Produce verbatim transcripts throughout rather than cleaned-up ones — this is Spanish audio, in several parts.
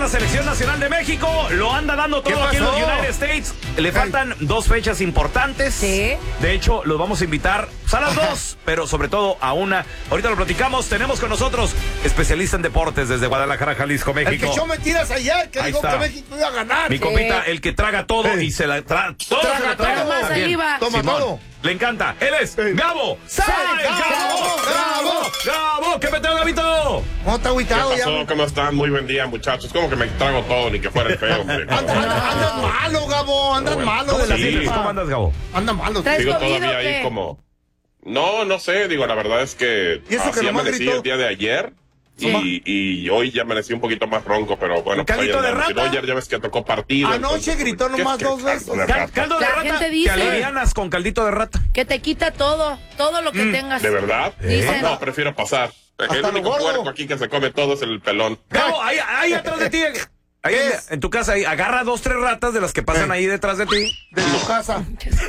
la selección nacional de México. Lo anda dando todo aquí en los United States. Le faltan dos fechas importantes. Sí. De hecho, los vamos a invitar a las dos, pero sobre todo a una. Ahorita lo platicamos. Tenemos con nosotros especialista en deportes desde Guadalajara, Jalisco, México. El que echó mentiras ayer, que Ahí dijo está. que México iba a ganar. Mi Sí. compita, el que traga todo Sí. y se la traga. Todo Traga se la traga. todo. Más También. saliva. Toma Simón. todo. Le encanta. Él es Gabo. ¡Sal, Gabo! Gabo! ¡Gabo! ¡Gabo! ¿Qué peteo, Gabito? ¿Cómo está ¿Qué agüitado pasó? ya? ¿Cómo están? Muy buen día, muchachos. Como que me trago todo, ni que fuera el feo, hombre. Anda, anda, andas malo, Gabo. Andas Bueno, malo ¿Cómo de la te sí. sientes? gripa. ¿Cómo andas, Gabo? Anda malo. ¿Traes Sigo COVID todavía o qué? ahí como... No, no sé. Digo, la verdad es que ¿Y eso que así nomás amanecí gritó? el día de ayer. Y, y hoy ya amanecí un poquito más ronco, pero bueno. ¿Un caldito ahí de andamos. Y rata? luego ayer ya ves que tocó partido. Anoche entonces, gritó ¿qué es nomás que dos caldo veces. de Cal- rata? caldo de La rata. gente dice. Te alivianas con caldito de rata. Que te quita todo, todo lo que tengas. ¿De verdad? Dicen. No, prefiero pasar. El lo único gordo. puerco aquí que se come todo es el pelón. Gabo, ahí, ahí atrás de ti. Ahí ¿Qué en, es? en tu casa, ahí, agarra dos, tres ratas de las que pasan Eh. ahí detrás de ti. De tu casa.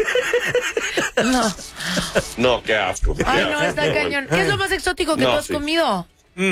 No. No, qué asco. qué Ay, no, asco. está cañón. ¿Qué es lo más exótico que No, tú has sí. comido? Mm.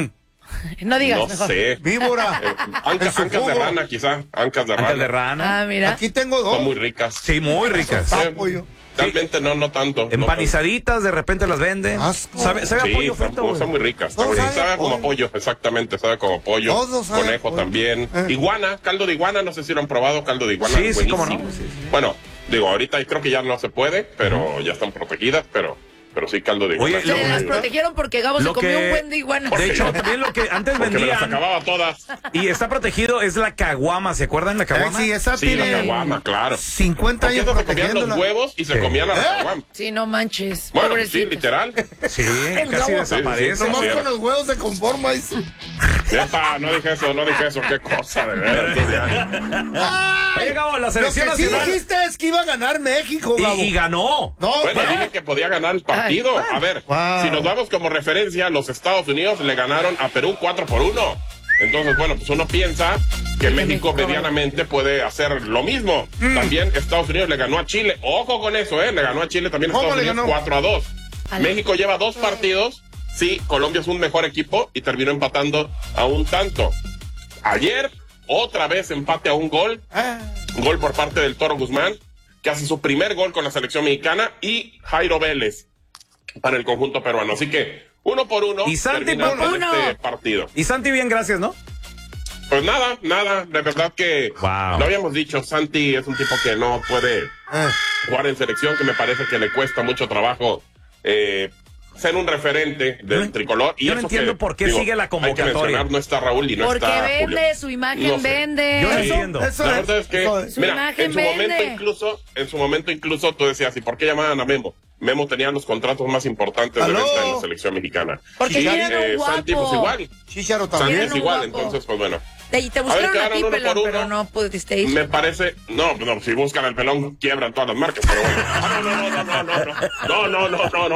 No digas, No mejor. sé. Víbora. Eh, Ancas, En su ancas de jugo. rana, quizá. Ancas de Ancas rana. de rana. Ah, mira. Aquí tengo Son muy dos. ricas. Sí, muy ricas. Ah, pollo. Realmente no, no tanto. Empanizaditas, de repente las venden. Asco. Sabe, sabe a Sí, pollo están, frito, güey. son muy ricas. Todo Sabe, sabe sabe a como pollo. pollo, exactamente, sabe como pollo. Todo sabe a Conejo pollo. también. Eh. Iguana, caldo de iguana, no sé si lo han probado, caldo de iguana. Sí, sí, cómo no. buenísimo. Bueno, digo, ahorita creo que ya no se puede, pero ya están protegidas, pero, pero sí caldo de iguana. Oye, sí, lo- Se las sí, protegieron porque Gabo se Lo comió que- un buen de iguana. De hecho, también lo que antes Porque me las vendían acababa todas. y está protegido es la caguama. ¿Se acuerdan la Ay, caguama? sí, esa Sí, la tiene caguama, claro. cincuenta Porque años esas se comían los protegiéndola. huevos y se Sí. comían a la ¿Eh? caguama. Sí, no manches. Bueno, sí, Pobrecitos. literal. Sí, casi Gabo. desaparece. Sí, sí, Nomás sí. con los huevos se conforma. y se- Epa, no dije eso, no dije eso, qué cosa, de verdad. ¡Ay! Oye, Gabo, la Lo que selección sí nacional. dijiste es que iba a ganar México, Y, Gabo. y ganó. No, Bueno, ¿eh? dije que podía ganar el partido. A ver, Wow. si nos damos como referencia, los Estados Unidos le ganaron a Perú cuatro por uno. Entonces, bueno, pues uno piensa que México México, medianamente puede hacer lo mismo. Mm. También Estados Unidos le ganó a Chile. Ojo con eso, ¿eh? Le ganó a Chile también ¿Cómo Estados le Unidos ganó? cuatro a dos. Ale. México lleva dos partidos. Sí, Colombia es un mejor equipo y terminó empatando a un tanto. Ayer, otra vez empate a un gol. Ah, Gol por parte del Toro Guzmán, que hace su primer gol con la selección mexicana, y Jairo Vélez para el conjunto peruano. Así que uno por uno Y Santi terminando por uno. este partido. Y Santi, bien, gracias, ¿no? Pues nada, nada, de verdad que Wow. lo habíamos dicho, Santi es un tipo que no puede ah. jugar en selección, que me parece que le cuesta mucho trabajo eh, ser un referente del Yo no- tricolor. Y yo no eso entiendo que, por qué digo, sigue la Hay que convocatoria. mencionar, no está Raúl y no Porque está vende, Julio. su imagen No sé. vende. Yo no Eso- entiendo. eso La es- verdad es que, eso es. Su mira, imagen en su vende. momento incluso, en su momento incluso tú decías, ¿y por qué llamaban a Memo? Memo tenía los contratos más importantes ¿Aló? de venta en la selección mexicana. Porque y tienen un Santi, pues guapo. igual. Chícharo Santi también. Tienen es un igual, guapo. entonces, pues bueno. Te, y te A ver, buscaron a quedaron ti, uno pelón, por pero uno. no pudiste ir. Me parece, no, no, si buscan al pelón, quiebran todas las marcas, pero bueno. Ah, no, no, no, no, no, no, no, no, no, no, no.